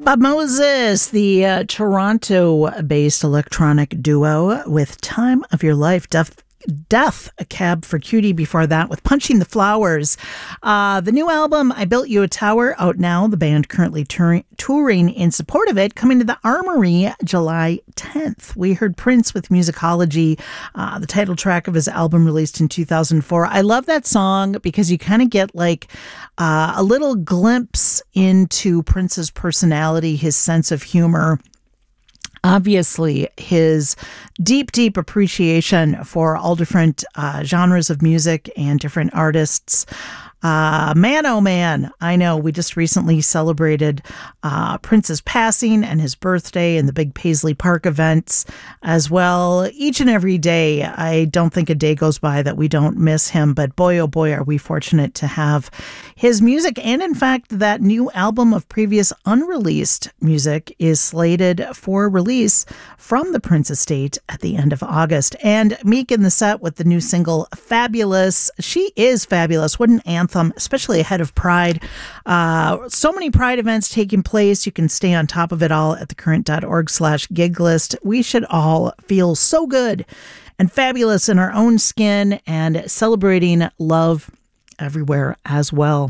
Bob Moses, the Toronto-based electronic duo with Time of Your Life. Death, a Cab for Cutie before that with Punching the Flowers. The new album, I Built You a Tower, out now. The band currently touring in support of it, coming to the Armory July 10th. We heard Prince with Musicology, the title track of his album released in 2004. I love that song because you kind of get like a little glimpse into Prince's personality, his sense of humor. Obviously, his deep appreciation for all different genres of music and different artists. Man, oh man, I know we just recently celebrated Prince's passing and his birthday and the big Paisley Park events as well. Each and every day, I don't think a day goes by that we don't miss him, but boy, oh boy, are we fortunate to have his music. And in fact, that new album of previous unreleased music is slated for release from the Prince estate at the end of August. And Meek in the set with the new single, Fabulous. She is fabulous. What an anthem, especially ahead of Pride. So many Pride events taking place. You can stay on top of it all at thecurrent.org/gig list. We should all feel so good and fabulous in our own skin and celebrating love everywhere as well.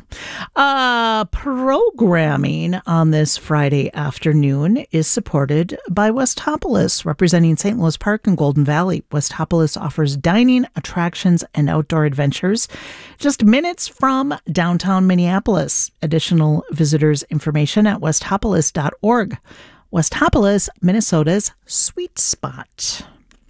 Programming on this Friday afternoon is supported by Westopolis, representing St. Louis Park and Golden Valley. Westopolis offers dining, attractions, and outdoor adventures just minutes from downtown Minneapolis. Additional visitors information at westopolis.org. Westopolis, Minnesota's sweet spot.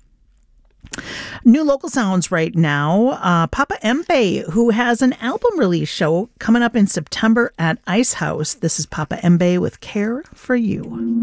New local sounds right now. Papa Mbe, who has an album release show coming up in September at Ice House. This is Papa Mbe with Care for You.